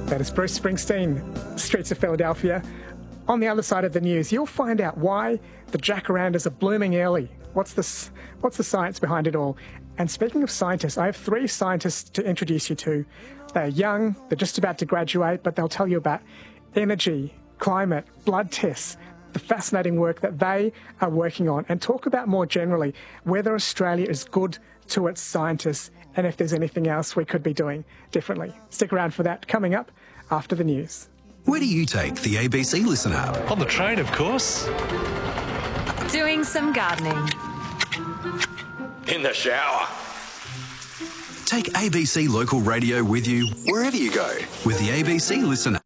That is Bruce Springsteen, Streets of Philadelphia. On the other side of the news, you'll find out why the jacarandas are blooming early. What's the science behind it all? And speaking of scientists, I have 3 scientists to introduce you to. They're young, they're just about to graduate, but they'll tell you about energy, climate, blood tests, the fascinating work that they are working on, and talk about more generally whether Australia is good to its scientists and if there's anything else we could be doing differently. Stick around for that coming up after the news. Where do you take the ABC Listen app? On the train, of course. Doing some gardening. In the shower. Take ABC Local Radio with you wherever you go with the ABC Listen app.